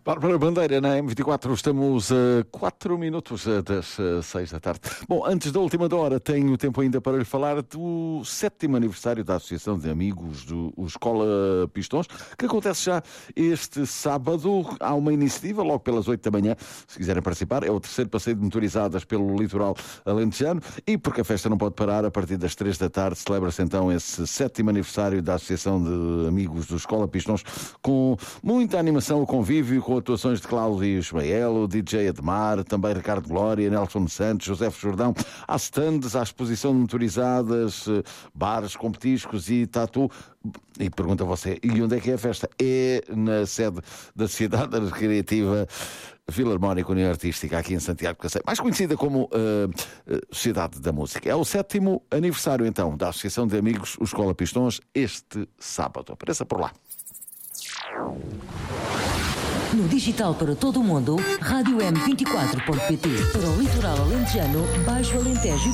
Bárbara Bandeira, na M24, estamos a 4 minutos das 6 da tarde. Bom, antes da última hora, tenho tempo ainda para lhe falar do 7º aniversário da Associação de Amigos do Escola Pistões, que acontece já este sábado. Há uma iniciativa, logo pelas 8 da manhã, se quiserem participar. É o 3º passeio de motorizadas pelo litoral alentejano. E porque a festa não pode parar, a partir das 3 da tarde, celebra-se então esse 7º aniversário da Associação de Amigos do Escola Pistões, com muita animação, o convívio, com atuações de Cláudio Ismael, DJ Admar, também Ricardo Glória, Nelson Santos, José Jordão. Há stands, há exposição de motorizadas, bares com petiscos e tatu. E pergunta você, e onde é que é a festa? É na sede da Sociedade Recreativa Filarmónica União Artística, aqui em Santiago de Cacém, mais conhecida como Sociedade da Música. É o 7º aniversário, então, da Associação de Amigos, o Escola Pistões, este sábado. Apareça por lá. No digital para todo o mundo, Rádio M24.pt. Para o litoral alentejano, Baixo Alentejo e